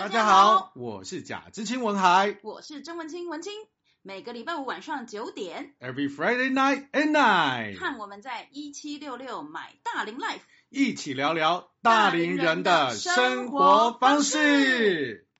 大家好，我是贾知青文海， 我是曾文清文清。每个礼拜五晚上9点 ，Every Friday night at night， 和我们在1766买大龄 Life 一起聊聊大龄人的生活方式。